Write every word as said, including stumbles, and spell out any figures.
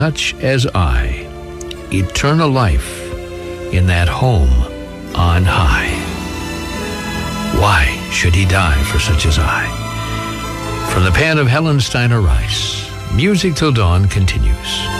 such as I, eternal life in that home on high. Why should he die for such as I? From the pen of Helen Steiner Rice, Music Till Dawn continues.